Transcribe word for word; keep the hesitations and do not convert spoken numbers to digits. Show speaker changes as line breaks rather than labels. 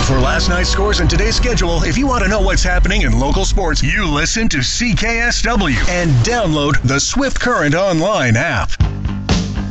For last night's scores and today's schedule, if you want to know what's happening in local sports, you listen to C K S W and download the Swift Current Online app.